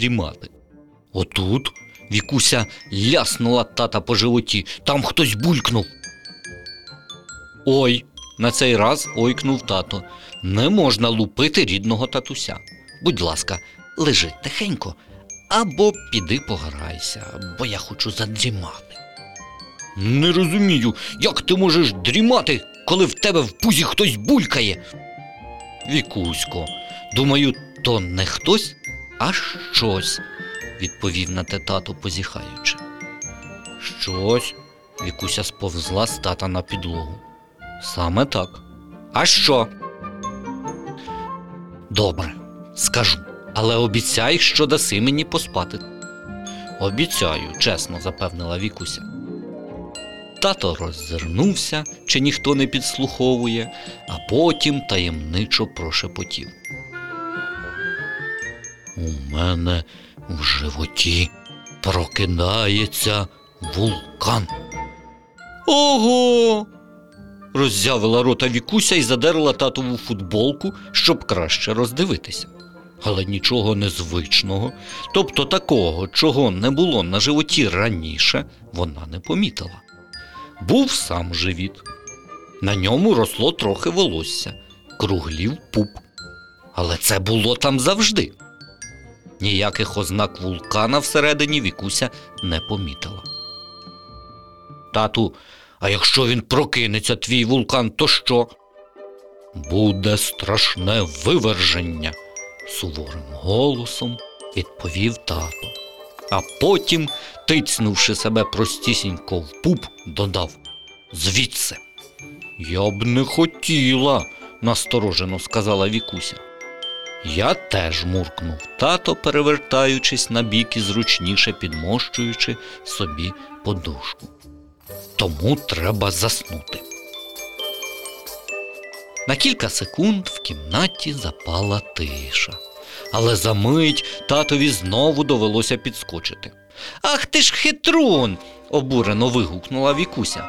задрімати. Отут Вікуся ляснула тата по животі. Там хтось булькнув. «Ой!» – на цей раз ойкнув тато. «Не можна лупити рідного татуся. Будь ласка, лежи тихенько, або піди пограйся, бо я хочу задрімати». «Не розумію, як ти можеш дрімати, коли в тебе в пузі хтось булькає?» «Вікусько, думаю, то не хтось, а щось», – відповів на те тато, позіхаючи. «Щось?» – Вікуся сповзла з тата на підлогу. «Саме так. А що?» «Добре, скажу, але обіцяй, що даси мені поспати». «Обіцяю», – чесно запевнила Вікуся. Тато роззирнувся, чи ніхто не підслуховує, а потім таємничо прошепотів. «У мене в животі прокидається вулкан». «Ого!» – роззявила рота Вікуся і задерла татову футболку, щоб краще роздивитися. Але нічого незвичного, тобто такого, чого не було на животі раніше, вона не помітила. Був сам живіт. На ньому росло трохи волосся, круглів пуп. Але це було там завжди. Ніяких ознак вулкана всередині Вікуся не помітила. «Тату, а якщо він прокинеться, твій вулкан, то що?» «Буде страшне виверження», – суворим голосом відповів тато. А потім, тицнувши себе простісінько в пуп, додав: «Звідси». «Я б не хотіла», – насторожено сказала Вікуся. «Я теж», – муркнув тато, перевертаючись на бік і зручніше підмощуючи собі подушку. «Тому треба заснути». На кілька секунд в кімнаті запала тиша. Але за мить татові знову довелося підскочити. «Ах ти ж хитрун!» – обурено вигукнула Вікуся.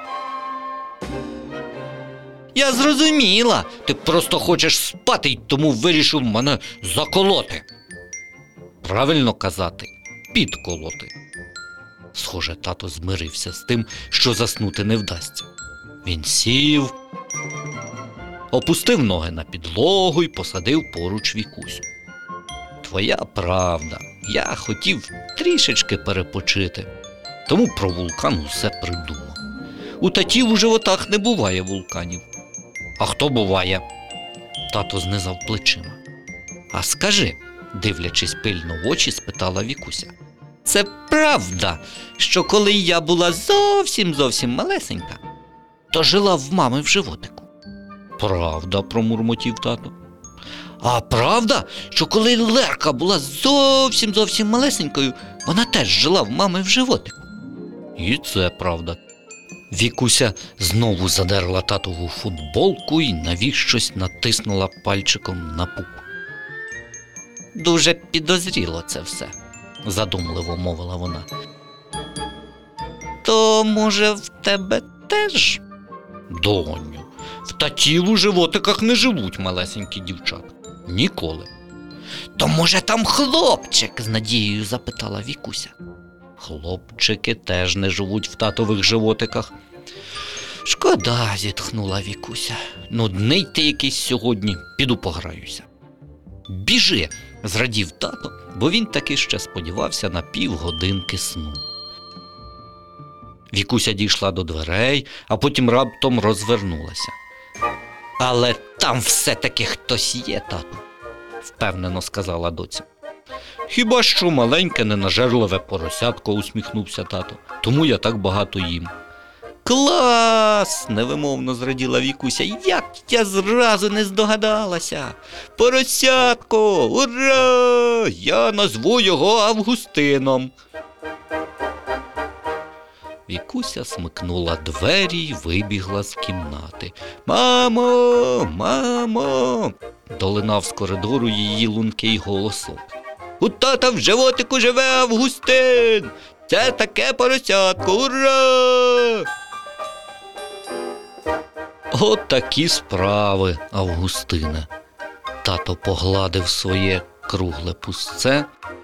«Я зрозуміла, ти просто хочеш спати й тому вирішив мене заколоти». «Правильно казати – підколоти». Схоже, тато змирився з тим, що заснути не вдасться. Він сів, опустив ноги на підлогу і посадив поруч Вікусю. «Твоя правда, я хотів трішечки перепочити, тому про вулкан усе придумав. У татів у животах не буває вулканів». «А хто буває?» Тато знизав плечима. «А скажи», дивлячись пильно в очі, спитала Вікуся, «це правда, що коли я була зовсім малесенька, то жила в мами в животику?» «Правда», промурмотів тато. «А правда, що коли Лерка була зовсім малесенькою, вона теж жила в мами в животику?» «І це правда». Вікуся знову задерла татову футболку і навіщось натиснула пальчиком на пуп. «Дуже підозріло це все», – задумливо мовила вона. «То, може, в тебе теж?» «Доню, в татів у животиках не живуть малесенькі дівчата. Ніколи». «То, може, там хлопчик?» – з надією запитала Вікуся. «Хлопчики теж не живуть в татових животиках». «Шкода», – зітхнула Вікуся. «Нудний ти якийсь сьогодні, піду пограюся». «Біжи», – зрадів тато, бо він таки ще сподівався на півгодинки сну. Вікуся дійшла до дверей, а потім раптом розвернулася. «Але там все-таки хтось є, тату», – впевнено сказала доця. «Хіба що маленьке ненажерливе поросятко», – усміхнувся тато. «Тому я так багато їм». «Клас!» – невимовно зраділа Вікуся. «Як я зразу не здогадалася! Поросятко! Ура! Я назву його Августином!» Вікуся смикнула двері й вибігла з кімнати. «Мамо! Мамо!» – долинав з коридору її лункий голосок. «У тата в животику живе Августин! Це таке поросятко! Ура!» «От такі справи, Августине!» Тато погладив своє кругле пузце